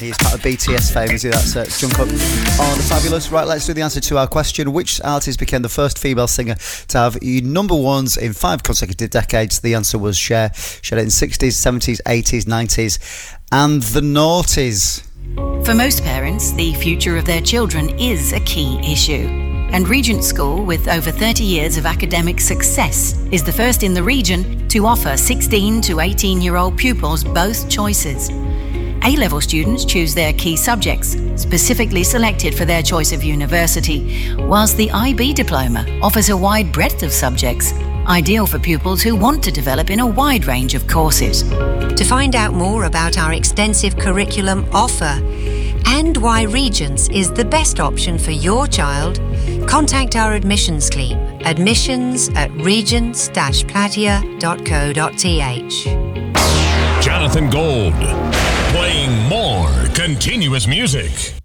He's part of BTS fame, is he? That's Jungkook on The Fabulous. Right, let's do the answer to our question. Which artist became the first female singer to have number ones in 5 consecutive decades? The answer was Cher. She had it in 60s, 70s, 80s, 90s and the noughties. For most parents, the future of their children is a key issue. And Regent School, with over 30 years of academic success, is the first in the region to offer 16 to 18-year-old pupils both choices. A-level students choose their key subjects, specifically selected for their choice of university, whilst the IB diploma offers a wide breadth of subjects, ideal for pupils who want to develop in a wide range of courses. To find out more about our extensive curriculum offer and why Regents is the best option for your child, contact our admissions team, admissions@regents-platia.co.th. Jonathan Gold, playing more continuous music.